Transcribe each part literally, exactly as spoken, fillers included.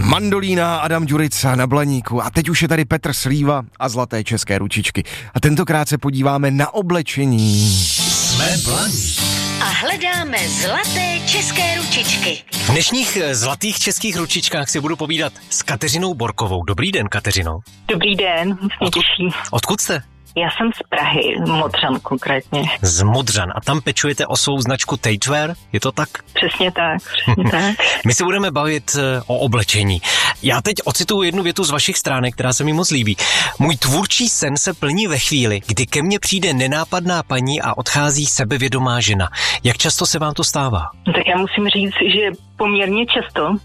Mandolína, Adam Ďurica na Blaníku a teď už je tady Petr Slíva a zlaté české ručičky. A tentokrát se podíváme na oblečení. Jsme Blaník. A hledáme zlaté české ručičky. V dnešních zlatých českých ručičkách si budu povídat s Kateřinou Borkovou. Dobrý den, Kateřino. Dobrý den, Odkud, odkud jste? Já jsem z Prahy, Modřan konkrétně. Z Modřan. A tam pečujete o svou značku Tatewear, je to tak? Přesně tak, přesně tak. My se budeme bavit o oblečení. Já teď ocituju jednu větu z vašich stránek, která se mi moc líbí. Můj tvůrčí sen se plní ve chvíli, kdy ke mně přijde nenápadná paní a odchází sebevědomá žena. Jak často se vám to stává? Tak já musím říct, že poměrně často.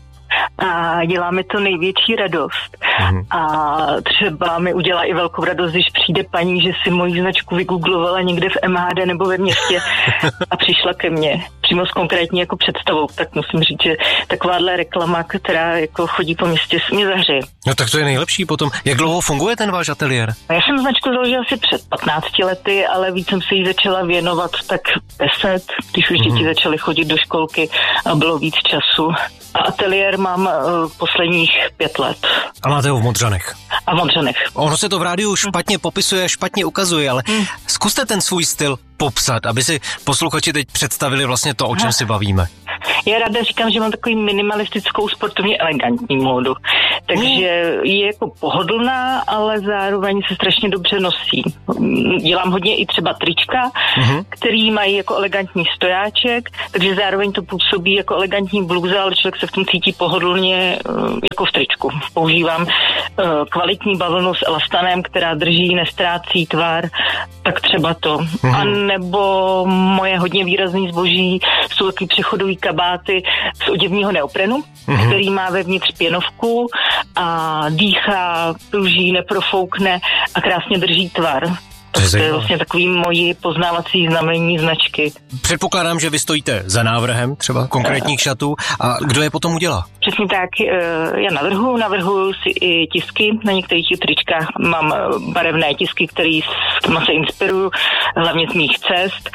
A dělá mi to největší radost. Mm. A třeba mi udělá i velkou radost, když přijde paní, že si moji značku vygooglovala někde v M H D nebo ve městě a přišla ke mně. Přímo s konkrétní jako představou. Tak musím říct, že takováhle reklama, která jako chodí po městě, se mě zahřeje. No tak to je nejlepší potom. Jak dlouho funguje ten váš ateliér? Já jsem značku založila asi před patnácti lety, ale víc jsem se jí začala věnovat tak deset, když už mm. děti začaly chodit do školky a bylo víc času. A ateliér mám uh, posledních pět let. A máte ho v Modřanech? A v Modřanech. Ono se to v rádiu špatně popisuje, špatně ukazuje, ale hmm. zkuste ten svůj styl popsat, aby si posluchači teď představili vlastně to, o čem si bavíme. Já ráda říkám, že mám takový minimalistickou sportovně elegantní módu. Takže hmm. je jako pohodlná, ale zároveň se strašně dobře nosí. Dělám hodně i třeba trička, hmm. který mají jako elegantní stojáček, takže zároveň to působí jako elegantní bluza, ale člověk se v tom cítí pohodlně jako v tričku. Používám kvalitní bavlnu s elastanem, která drží, nestrácí tvar, tak třeba to. Hmm. A nebo moje hodně výrazný zboží jsou taky přechodový kabáty z oděvního neoprenu, mm-hmm. který má vevnitř pěnovku a dýchá, pruží, neprofoukne a krásně drží tvar. To je, to je vlastně takový moji poznávací znamení značky. Předpokládám, že vy stojíte za návrhem třeba konkrétních šatů a kdo je potom udělá? Přesně tak, já navrhuji, navrhuji si i tisky, na některých tričkách mám barevné tisky, který, s kterými se inspiruju, hlavně z mých cest.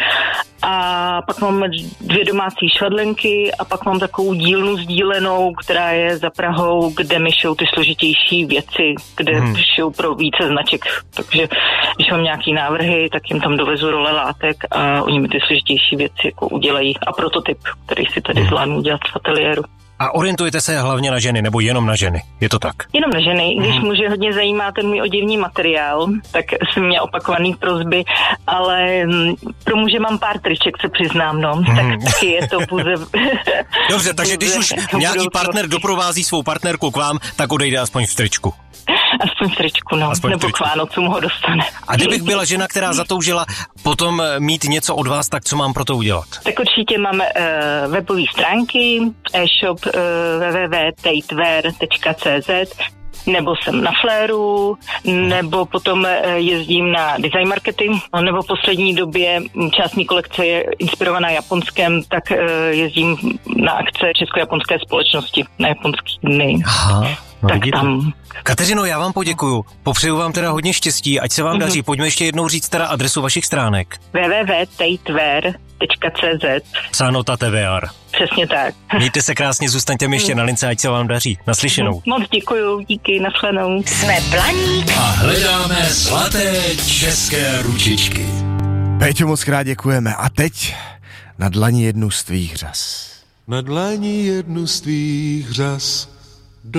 A pak mám dvě domácí švadlenky a pak mám takovou dílnu sdílenou, která je za Prahou, kde mi šou ty složitější věci, kde hmm. šou pro více značek. Takže když mám nějaký návrhy, tak jim tam dovezu role látek a oni mi ty složitější věci jako udělají. A prototyp, který si tady hmm. zvládnu dělat v ateliéru. A orientujete se hlavně na ženy, nebo jenom na ženy? Je to tak? Jenom na ženy. Když mm. muže hodně zajímá ten můj oděvní materiál, tak jsem měla opakovaný prosby, ale pro muže mám pár triček, se přiznám, no. Mm. Tak taky je to pouze... Dobře, takže když už nějaký partner doprovází svou partnerku k vám, tak odejde aspoň v tričku. Aspoň v tričku, no. Aspoň nebo k Vánocům ho dostane. A kdybych byla žena, která zatoužila potom mít něco od vás, tak co mám pro to udělat? Tak určitě máme uh, webové stránky, e-shop uh, w w w tečka tatewear tečka c z, nebo jsem na Fléru, nebo potom jezdím na design marketing, nebo v poslední době část mý kolekce je inspirovaná Japonskem, tak jezdím na akce Česko-japonské společnosti, na japonský dny. Aha. No, tak tam. Kateřino, já vám poděkuju. Popřeju vám teda hodně štěstí, ať se vám mm-hmm. daří. Pojďme ještě jednou říct teda adresu vašich stránek. w w w tečka tatewear tečka c z. Psáno Tatewear. Přesně tak. Mějte se krásně, zůstaňte mi ještě na lince, ať se vám daří. Naslyšenou. Moc děkuju, díky, nashledanou. Jsme Blaník a hledáme zlaté české ručičky. Péťo, moc krát děkujeme. A teď na dlani jednu z tvých řas. Na dlani jednu z tvých řas